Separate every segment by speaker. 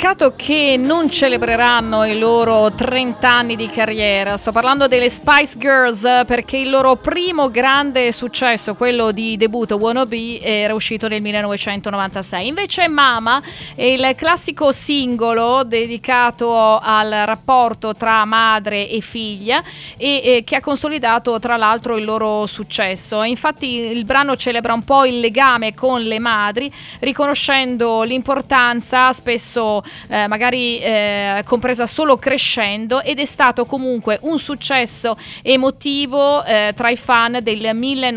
Speaker 1: peccato che non celebreranno i loro 30 anni di carriera. Sto parlando delle Spice Girls, perché il loro primo grande successo, quello di debutto Wanna Be, era uscito nel 1996. Invece Mama è il classico singolo dedicato al rapporto tra madre e figlia e che ha consolidato tra l'altro il loro successo. Infatti il brano celebra un po' il legame con le madri, riconoscendo l'importanza spesso magari compresa solo crescendo, ed è stato comunque un successo emotivo tra i fan del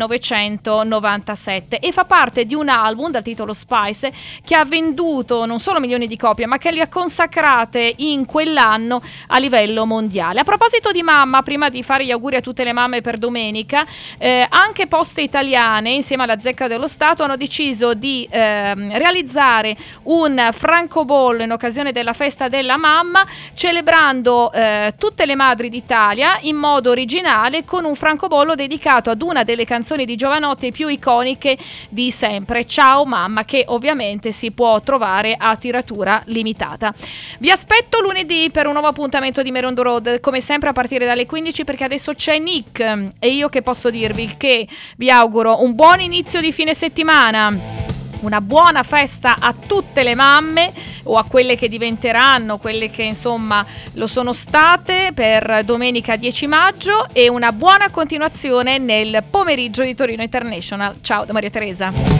Speaker 1: 1997 e fa parte di un album dal titolo Spice che ha venduto non solo milioni di copie, ma che li ha consacrate in quell'anno a livello mondiale. A proposito di mamma, prima di fare gli auguri a tutte le mamme per domenica, anche Poste Italiane insieme alla Zecca dello Stato hanno deciso di realizzare un francobollo in occasione della festa della mamma, celebrando tutte le madri d'Italia in modo originale con un francobollo dedicato ad una delle canzoni di Jovanotti più iconiche di sempre, Ciao Mamma, che ovviamente si può trovare a tiratura limitata. Vi aspetto lunedì per un nuovo appuntamento di Merondo Road, come sempre a partire dalle 15, perché adesso c'è Nick e io che posso dirvi che vi auguro un buon inizio di fine settimana, una buona festa a tutte le mamme o a quelle che diventeranno, quelle che insomma lo sono state, per domenica 10 maggio, e una buona continuazione nel pomeriggio di Torino International. Ciao da Maria Teresa.